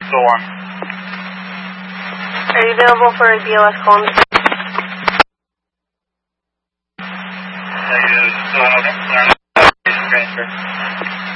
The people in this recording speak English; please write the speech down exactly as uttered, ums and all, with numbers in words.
Go on. Are you available for a D L S call? Negative. Uh, transfer.